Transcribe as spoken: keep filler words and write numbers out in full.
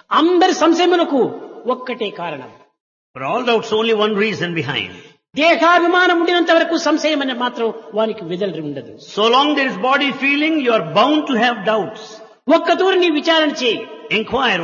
అందరి సంశయములకు ఒక్కటే కారణం. For all doubts, only one reason behind. దేహాభిమానం ఉండినంత వరకు సంశయం అనేది మాత్రం వానికి వెదలి ఉండదు. So long there is body feeling, you are bound to have doubts. ఒక్క తూరి నీ విచారణ చేయి. Inquire